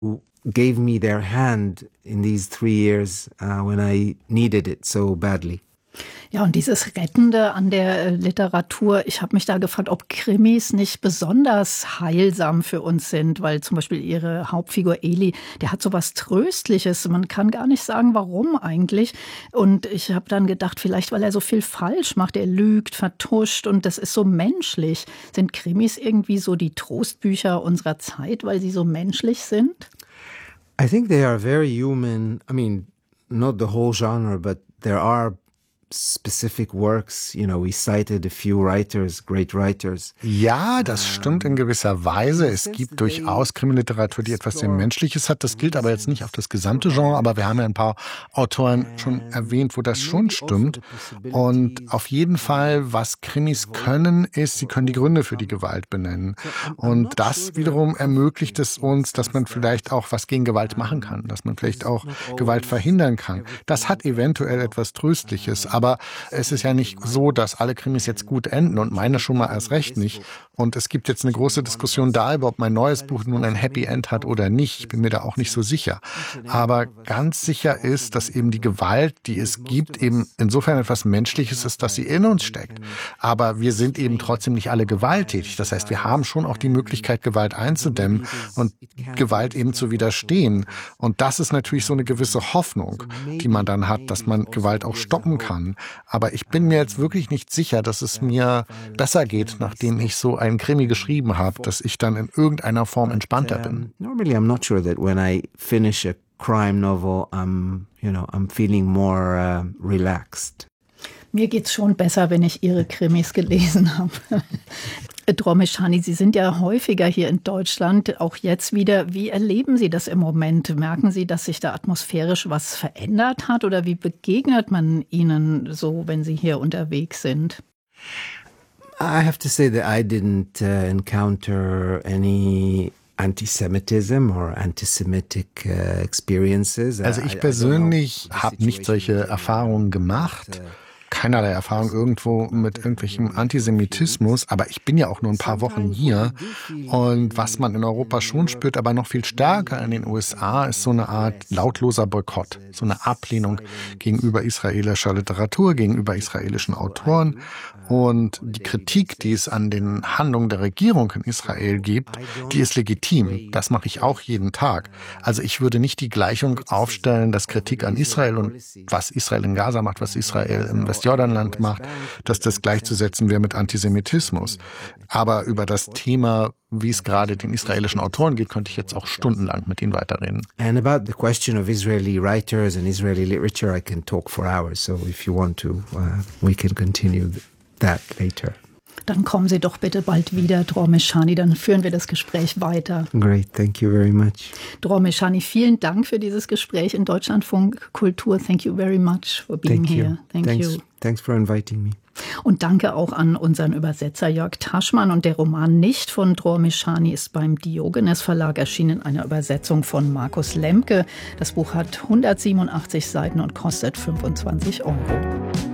who gave me their hand in these 3 years when I needed it so badly. Ja, und dieses Rettende an der Literatur, ich habe mich da gefragt, ob Krimis nicht besonders heilsam für uns sind, weil zum Beispiel Ihre Hauptfigur Eli, der hat so was Tröstliches. Man kann gar nicht sagen, warum eigentlich. Und ich habe dann gedacht, vielleicht, weil er so viel falsch macht. Er lügt, vertuscht und das ist so menschlich. Sind Krimis irgendwie so die Trostbücher unserer Zeit, weil sie so menschlich sind? I think they are very human. I mean, not the whole genre, but there are specific works, we cited a few writers, great writers. Ja, das stimmt in gewisser Weise. Es gibt durchaus Krimiliteratur, die etwas sehr Menschliches hat. Das gilt aber jetzt nicht auf das gesamte Genre, aber wir haben ja ein paar Autoren schon erwähnt, wo das schon stimmt. Und auf jeden Fall, was Krimis können, ist, sie können die Gründe für die Gewalt benennen. Und das wiederum ermöglicht es uns, dass man vielleicht auch was gegen Gewalt machen kann, dass man vielleicht auch Gewalt verhindern kann. Das hat eventuell etwas Tröstliches, aber es ist ja nicht so, dass alle Krimis jetzt gut enden und meine schon mal erst recht nicht. Und es gibt jetzt eine große Diskussion darüber, ob mein neues Buch nun ein Happy End hat oder nicht. Ich bin mir da auch nicht so sicher. Aber ganz sicher ist, dass eben die Gewalt, die es gibt, eben insofern etwas Menschliches ist, dass sie in uns steckt. Aber wir sind eben trotzdem nicht alle gewalttätig. Das heißt, wir haben schon auch die Möglichkeit, Gewalt einzudämmen und Gewalt eben zu widerstehen. Und das ist natürlich so eine gewisse Hoffnung, die man dann hat, dass man Gewalt auch stoppen kann. Aber ich bin mir jetzt wirklich nicht sicher, dass es mir besser geht, nachdem ich so einen Krimi geschrieben habe, dass ich dann in irgendeiner Form entspannter bin. Normally I'm not sure that when I finish a crime novel, I'm feeling more relaxed. Mir geht's schon besser, wenn ich Ihre Krimis gelesen habe. Dror Meshani, Sie sind ja häufiger hier in Deutschland, auch jetzt wieder. Wie erleben Sie das im Moment? Merken Sie, dass sich da atmosphärisch was verändert hat? Oder wie begegnet man Ihnen so, wenn Sie hier unterwegs sind? I have to say that I didn't encounter any Antisemitism or antisemitic experiences. Also ich persönlich habe nicht solche Erfahrungen gemacht. Keinerlei Erfahrung irgendwo mit irgendwelchem Antisemitismus, aber ich bin ja auch nur ein paar Wochen hier und was man in Europa schon spürt, aber noch viel stärker in den USA, ist so eine Art lautloser Boykott, so eine Ablehnung gegenüber israelischer Literatur, gegenüber israelischen Autoren und die Kritik, die es an den Handlungen der Regierung in Israel gibt, die ist legitim. Das mache ich auch jeden Tag. Also ich würde nicht die Gleichung aufstellen, dass Kritik an Israel und was Israel in Gaza macht, was Israel im Westjordanland macht, dass das gleichzusetzen wäre mit Antisemitismus. Aber über das Thema, wie es gerade den israelischen Autoren geht, könnte ich jetzt auch stundenlang mit ihnen weiterreden. And about the question of Israeli writers and Israeli literature, I can talk for hours. So if you want to, we can continue that later. Dann kommen Sie doch bitte bald wieder, Dror Meshani, dann führen wir das Gespräch weiter. Great, thank you very much. Dror Meshani, vielen Dank für dieses Gespräch in Deutschlandfunk Kultur. Thank you very much for being here. Thank you. Thanks for inviting me. Und danke auch an unseren Übersetzer Jörg Taschmann. Und der Roman Nicht von Dror Meshani ist beim Diogenes Verlag erschienen in einer Übersetzung von Markus Lemke. Das Buch hat 187 Seiten und kostet 25 €.